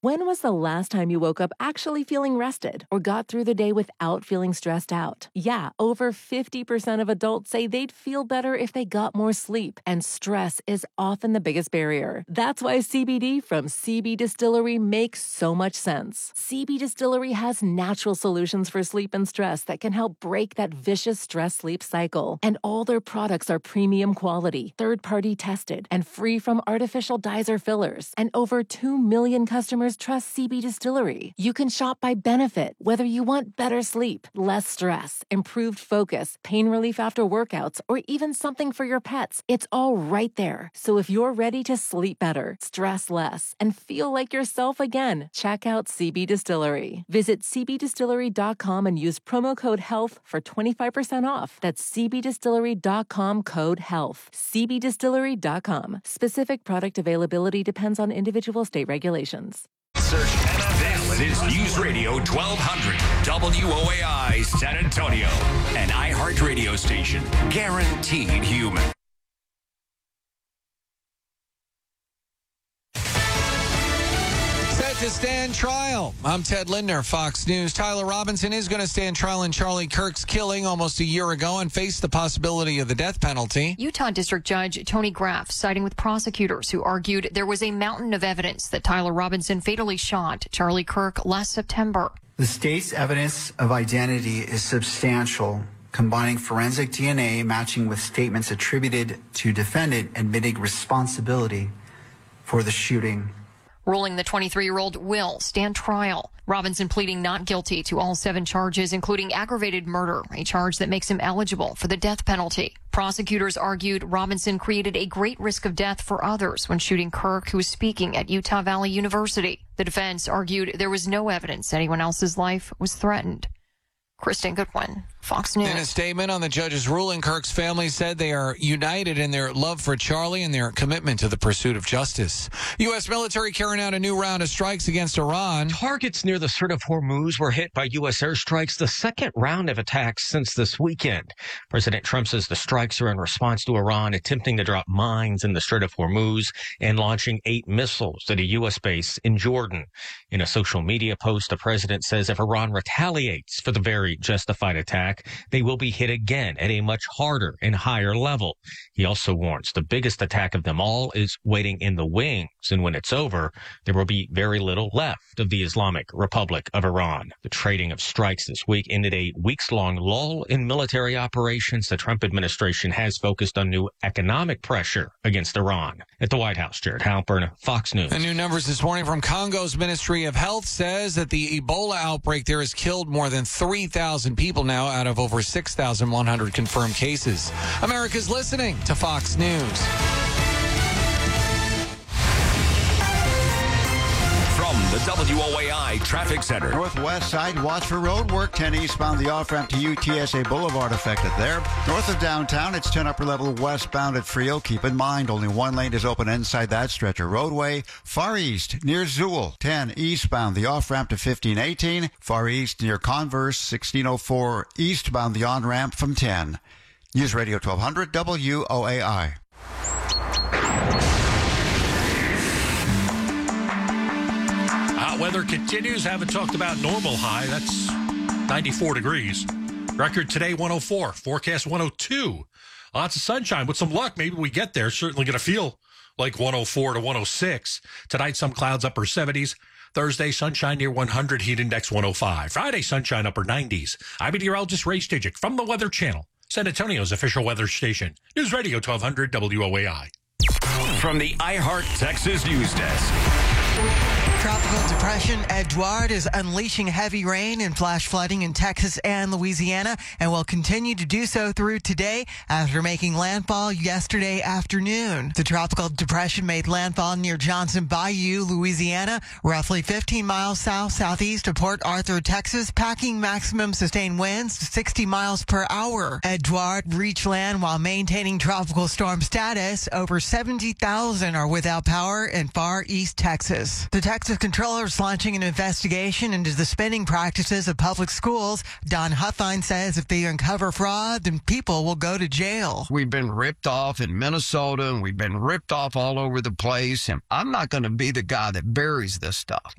When was the last time you woke up actually feeling rested or got through the day without feeling stressed out? Yeah, over 50% of adults say they'd feel better if they got more sleep, and stress is often the biggest barrier. That's why CBD from CB Distillery makes so much sense. CB Distillery has natural solutions for sleep and stress that can help break that vicious stress-sleep cycle. And all their products are premium quality, third-party tested, and free from artificial dyes or fillers. And over 2 million customers trust CB Distillery. You can shop by benefit, whether you want better sleep, less stress, improved focus, pain relief after workouts, or even something for your pets. It's all right there. So if you're ready to sleep better, stress less, and feel like yourself again, check out CB Distillery. Visit cbdistillery.com and use promo code HEALTH for 25% off. That's cbdistillery.com, code HEALTH. cbdistillery.com. Specific product availability depends on individual state regulations. Search NFL. This is News Radio 1200 WOAI San Antonio, an iHeart radio station, guaranteed human. Set to stand trial. I'm Ted Lindner, Fox News. Tyler Robinson is going to stand trial in Charlie Kirk's killing almost a year ago and face the possibility of the death penalty. Utah District Judge Tony Graff siding with prosecutors who argued there was a mountain of evidence that Tyler Robinson fatally shot Charlie Kirk last September. The state's evidence of identity is substantial, combining forensic DNA matching with statements attributed to defendant admitting responsibility for the shooting. Ruling the 23-year-old will stand trial. Robinson pleading not guilty to all 7 charges, including aggravated murder, a charge that makes him eligible for the death penalty. Prosecutors argued Robinson created a great risk of death for others when shooting Kirk, who was speaking at Utah Valley University. The defense argued there was no evidence anyone else's life was threatened. Kristen Goodwin, Fox News. In a statement on the judge's ruling, Kirk's family said they are united in their love for Charlie and their commitment to the pursuit of justice. U.S. military carrying out a new round of strikes against Iran. Targets near the Strait of Hormuz were hit by U.S. airstrikes, the second round of attacks since this weekend. President Trump says the strikes are in response to Iran attempting to drop mines in the Strait of Hormuz and launching 8 missiles at a U.S. base in Jordan. In a social media post, the president says if Iran retaliates for the very justified attack, they will be hit again at a much harder and higher level. He also warns the biggest attack of them all is waiting in the wings, and when it's over, there will be very little left of the Islamic Republic of Iran. The trading of strikes this week ended a weeks-long lull in military operations. The Trump administration has focused on new economic pressure against Iran. At the White House, Jared Halpern, Fox News. The new numbers this morning from Congo's Ministry of Health says that the Ebola outbreak there has killed more than 3,000 people now out of over 6,100 confirmed cases. America's listening to Fox News. From the WOAI Traffic Center. Northwest side, watch for road work. 10 eastbound, the off-ramp to UTSA Boulevard affected there. North of downtown, it's 10 upper level westbound at Frio. Keep in mind, only one lane is open inside that stretch of roadway. Far east, near Zool. 10 eastbound, the off-ramp to 1518. Far east, near Converse, 1604 eastbound, the on-ramp from 10. News Radio 1200 WOAI. Weather continues. Haven't talked about normal high. That's 94 degrees. Record today 104. Forecast 102. Lots of sunshine. With some luck, maybe we get there. Certainly going to feel like 104 to 106. Tonight, some clouds, upper 70s. Thursday, sunshine near 100. Heat index 105. Friday, sunshine, upper 90s. I'm meteorologist Ray Stajic from the Weather Channel, San Antonio's official weather station. News Radio 1200 WOAI. From the iHeart Texas News Desk. Tropical depression Edouard is unleashing heavy rain and flash flooding in Texas and Louisiana and will continue to do so through today after making landfall yesterday afternoon. The tropical depression made landfall near Johnson Bayou, Louisiana, roughly 15 miles southeast of Port Arthur, Texas, packing maximum sustained winds to 60 miles per hour. Edouard reached land while maintaining tropical storm status. Over 70,000 are without power in far east Texas. The Texas Comptroller is launching an investigation into the spending practices of public schools. Don Huffine says if they uncover fraud, then people will go to jail. We've been ripped off in Minnesota, and we've been ripped off all over the place, and I'm not going to be the guy that buries this stuff.